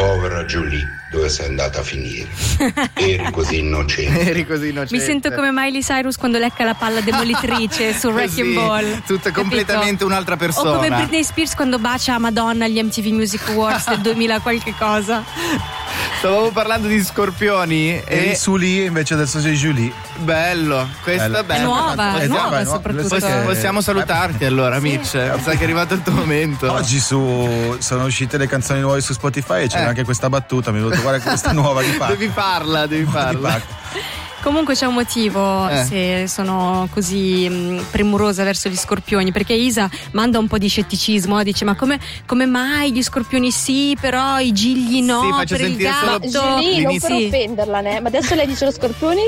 Povera Julie, dove sei andata a finire? Eri così innocente. Mi sento come Miley Cyrus quando lecca la palla demolitrice su Wrecking Ball. Tutta completamente un'altra persona. O come Britney Spears quando bacia Madonna agli MTV Music Awards del 2000 qualche cosa. Stavamo parlando di scorpioni e su lì invece adesso sei Julie. Bello, questa è bella. È nuova soprattutto. Possiamo salutarti allora, Mitch. Sa che è arrivato il tuo momento. Oggi sono uscite le canzoni nuove su Spotify e c'era anche questa battuta. Mi ho detto guarda questa nuova di Pac. Devi farla. Comunque c'è un motivo se sono così premurosa verso gli scorpioni, perché Isa manda un po' di scetticismo, dice ma come mai gli scorpioni sì, però i gigli no, sì, faccio per il sentire gatto. solo Julie, non per offenderla, né? Ma adesso lei dice lo scorpione.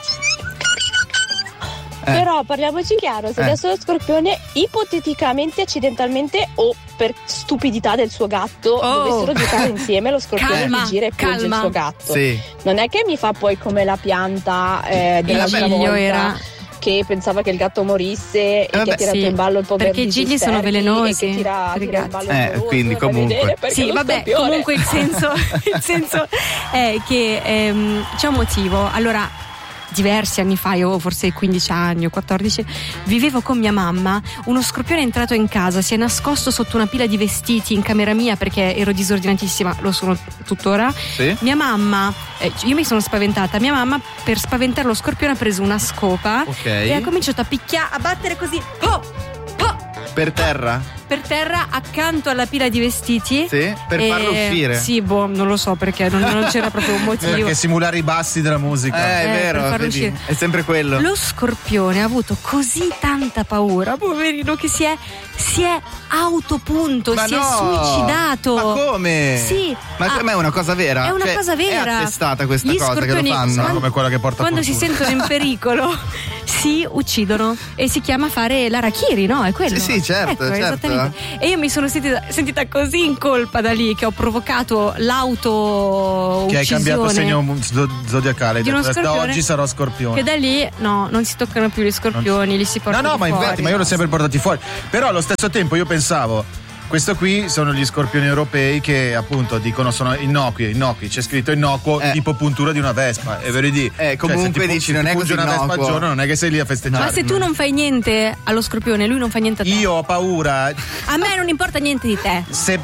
Però parliamoci chiaro, se adesso lo scorpione ipoteticamente, accidentalmente o per stupidità del suo gatto dovessero giocare insieme, lo scorpione che gira e punge il suo gatto, non è che mi fa poi come la pianta dell'altra volta che pensava che il gatto morisse e che ha tirato in ballo il povero, perché i gigli sono velenosi e che tira in ballo il quindi comunque comunque il senso è che c'è un motivo. Allora, diversi anni fa, io forse 15 anni o 14, vivevo con mia mamma, uno scorpione è entrato in casa, si è nascosto sotto una pila di vestiti in camera mia perché ero disordinatissima, lo sono tuttora. Mia mamma, io mi sono spaventata, mia mamma per spaventare lo scorpione ha preso una scopa e ha cominciato a picchiare, a battere così per terra accanto alla pila di vestiti per farlo uscire. Sì, non lo so perché non c'era proprio un motivo. Perché simulare i bassi della musica. È vero, vedi, è sempre quello. Lo scorpione ha avuto così tanta paura, poverino, che si è autopunto, si è suicidato. Ma come? Sì. Ma è una cosa vera? È una cosa vera. È attestata questa Gli cosa che lo fanno? Come quella che porta quando fortuna. si sentono in pericolo si uccidono e si chiama fare l'harakiri, no? È quello. Sì, certo, esattamente. E io mi sono sentita così in colpa da lì che ho provocato l'auto che uccisione. hai cambiato segno zodiacale. Da oggi sarò scorpione. Che da lì non si toccano più gli scorpioni, li si portano fuori. Ma io l'ho sempre portati fuori. Però allo stesso tempo io pensavo, questo qui sono gli scorpioni europei che appunto dicono sono innocui, c'è scritto innocuo, tipo puntura di una vespa, è vero comunque dici non è così una vespa al giorno, non è che sei lì a festeggiare. Ma se tu non fai niente allo scorpione, lui non fa niente a te. Io ho paura. A me non importa niente di te. Se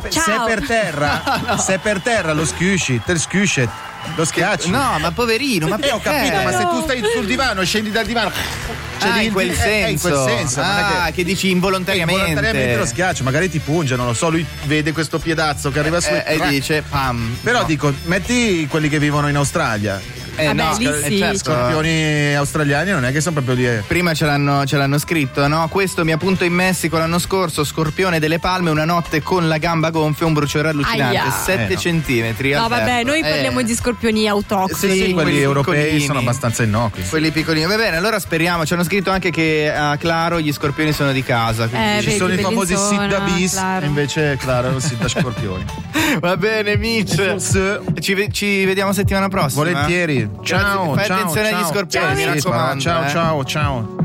per terra lo schiusci, lo schiacci. No, ma poverino, ma ho capito, ma se tu stai sul divano, scendi dal divano, in quel senso. Che dici involontariamente lo schiaccio, magari ti punge, non lo so, lui vede questo piedazzo che arriva su e dice pam. Però dico, metti quelli che vivono in Australia. Scorpioni australiani non è che sono proprio lì. Prima ce l'hanno scritto, no? Questo mi appunto in Messico l'anno scorso, scorpione delle palme, una notte con la gamba gonfia, un bruciore allucinante, 7 centimetri. No, vabbè, noi parliamo di scorpioni autoctoni. Sì, quelli europei sono abbastanza innocui. Quelli piccolini. Va bene, allora speriamo. Ci hanno scritto anche che a Claro gli scorpioni sono di casa. Ci sono i famosi Sidda bis, invece Claro è Sidda scorpioni. Va bene, Mitch. Ci vediamo settimana prossima. Volentieri. Ciao, fai attenzione agli scorpioni, mi raccomando. Ciao.